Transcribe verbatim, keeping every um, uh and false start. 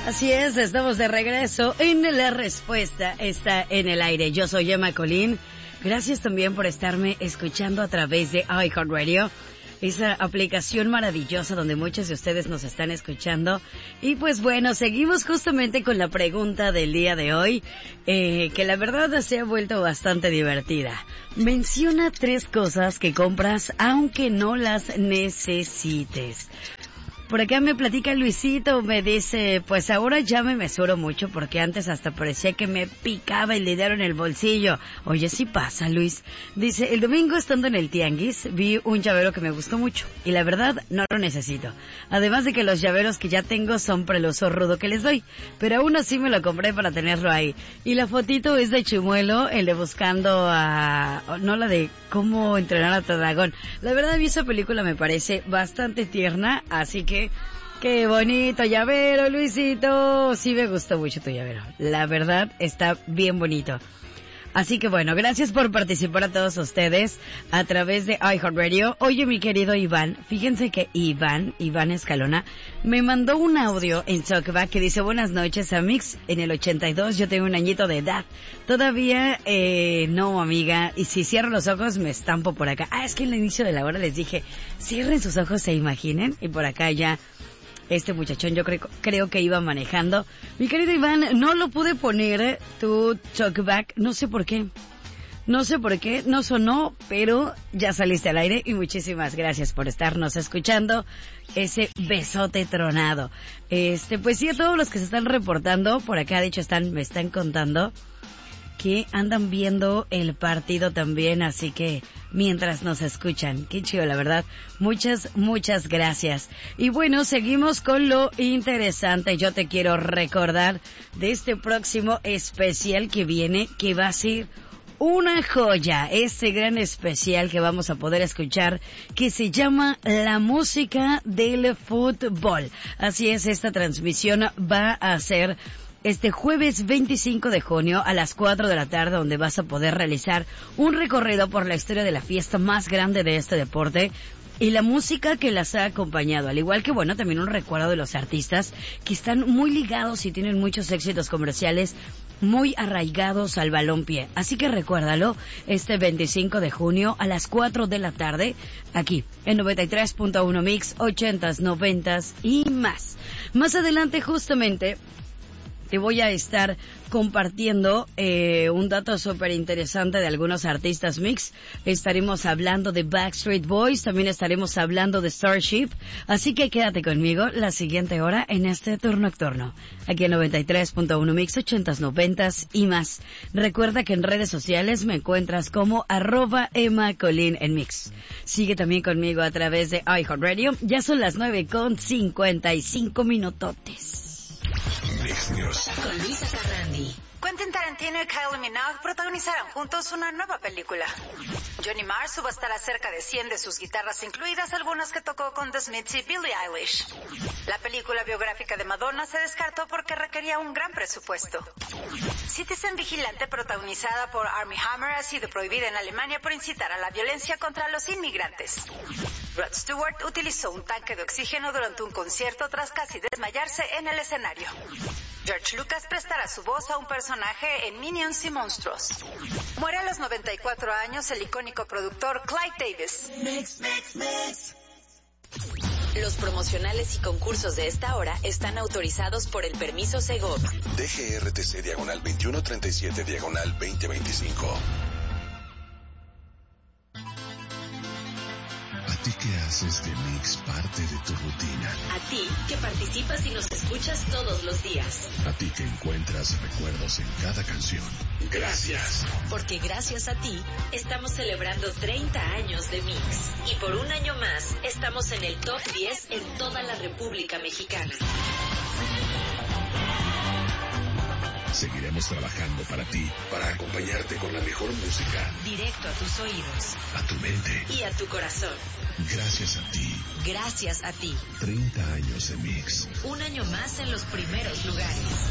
Así es, estamos de regreso en La Respuesta está en el aire. Yo soy Emma Colín. Gracias también por estarme escuchando a través de iHeartRadio, esa aplicación maravillosa donde muchos de ustedes nos están escuchando. Y pues bueno, seguimos justamente con la pregunta del día de hoy, eh, que la verdad se ha vuelto bastante divertida. Menciona tres cosas que compras aunque no las necesites. Por acá me platica Luisito, me dice, pues ahora ya me mesuro mucho porque antes hasta parecía que me picaba el dinero en el bolsillo. Oye, sí pasa, Luis. Dice, el domingo estando en el tianguis vi un llavero que me gustó mucho y la verdad no lo necesito. Además de que los llaveros que ya tengo son para el uso rudo que les doy, pero aún así me lo compré para tenerlo ahí. Y la fotito es de Chimuelo, el de buscando a... no la de cómo entrenar a tu dragón. La verdad a mí esa película me parece bastante tierna, así que qué bonito llavero, Luisito. Sí me gustó mucho tu llavero. La verdad está bien bonito. Así que bueno, gracias por participar a todos ustedes a través de iHeartRadio. Oye, mi querido Iván, fíjense que Iván, Iván Escalona, me mandó un audio en Talkback que dice, buenas noches, Amix, en el ochenta y dos yo tengo un añito de edad. Todavía, eh, no, amiga, y si cierro los ojos me estampo por acá. Ah, es que en el inicio de la hora les dije, cierren sus ojos, se imaginen, y por acá ya... Este muchachón yo creo, creo que iba manejando. Mi querido Iván, no lo pude poner tu talkback, no sé por qué. No sé por qué, no sonó, pero ya saliste al aire y muchísimas gracias por estarnos escuchando. Ese besote tronado. Este, pues sí, a todos los que se están reportando, por acá de hecho están, me están contando que andan viendo el partido también, así que mientras nos escuchan, qué chido la verdad, muchas, muchas gracias. Y bueno, seguimos con lo interesante. Yo te quiero recordar de este próximo especial que viene, que va a ser una joya, este gran especial que vamos a poder escuchar, que se llama La Música del Fútbol. Así es, esta transmisión va a ser este jueves veinticinco de junio a las cuatro de la tarde, donde vas a poder realizar un recorrido por la historia de la fiesta más grande de este deporte y la música que las ha acompañado, al igual que, bueno, también un recuerdo de los artistas que están muy ligados y tienen muchos éxitos comerciales muy arraigados al balompié. Así que recuérdalo, este veinticinco de junio a las cuatro de la tarde, aquí en noventa y tres punto uno Mix, ochentas, noventas y más. Más adelante, justamente, te voy a estar compartiendo eh, un dato súper interesante de algunos artistas mix. Estaremos hablando de Backstreet Boys, también estaremos hablando de Starship. Así que quédate conmigo la siguiente hora en este turno nocturno. Aquí en noventa y tres punto uno Mix, ochentas, noventas y más. Recuerda que en redes sociales me encuentras como arroba Emma Colín en Mix. Sigue también conmigo a través de iHeartRadio. Ya son las nueve con cincuenta y cinco minutotes. Mix News. Con Luisa Carrandi. Quentin Tarantino y Kylie Minogue protagonizaron juntos una nueva película. Johnny Marr subastará cerca de cien de sus guitarras, incluidas algunas que tocó con The Smiths y Billie Eilish. La película biográfica de Madonna se descartó porque requería un gran presupuesto. Citizen Vigilante, protagonizada por Armie Hammer, ha sido prohibida en Alemania por incitar a la violencia contra los inmigrantes. Rod Stewart utilizó un tanque de oxígeno durante un concierto tras casi desmayarse en el escenario. George Lucas prestará su voz a un personaje en Minions y Monstruos. Muere a los noventa y cuatro años el icónico productor Clive Davis. Mix, mix, mix. Los promocionales y concursos de esta hora están autorizados por el permiso Segov. D G R T C diagonal veintiuno treinta y siete diagonal veinte veinticinco. ¿A ti que haces de Mix parte de tu rutina? A ti que participas y nos escuchas todos los días. A ti que encuentras recuerdos en cada canción. Gracias. Porque gracias a ti estamos celebrando treinta años de Mix. Y por un año más estamos en el top diez en toda la República Mexicana. Seguiremos trabajando para ti, para acompañarte con la mejor música. Directo a tus oídos. A tu mente. Y a tu corazón. Gracias a ti. Gracias a ti. treinta años de Mix. Un año más en los primeros lugares.